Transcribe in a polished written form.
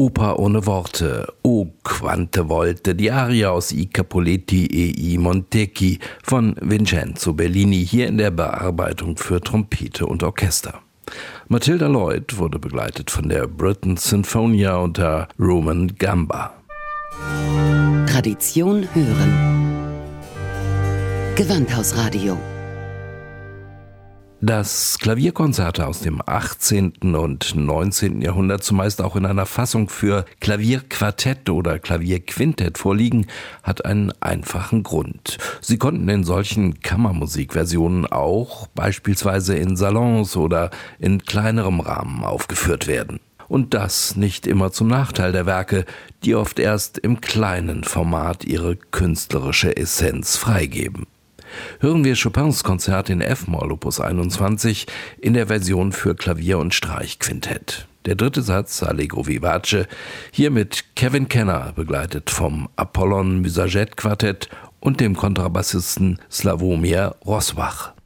Oper ohne Worte, O quante volte, die Arie aus I Capuletti e I Montecchi von Vincenzo Bellini, hier in der Bearbeitung für Trompete und Orchester. Matilda Lloyd wurde begleitet von der Britten Sinfonia unter Roman Gamba. Tradition hören. Gewandhausradio. Dass Klavierkonzerte aus dem 18. und 19. Jahrhundert zumeist auch in einer Fassung für Klavierquartett oder Klavierquintett vorliegen, hat einen einfachen Grund. Sie konnten in solchen Kammermusikversionen auch beispielsweise in Salons oder in kleinerem Rahmen aufgeführt werden. Und das nicht immer zum Nachteil der Werke, die oft erst im kleinen Format ihre künstlerische Essenz freigeben. Hören wir Chopins Konzert in F-Moll Opus 21 in der Version für Klavier und Streichquintett. Der dritte Satz, Allegro vivace, hier mit Kevin Kenner, begleitet vom Apollon Musaget Quartett und dem Kontrabassisten Slawomir Rozwach.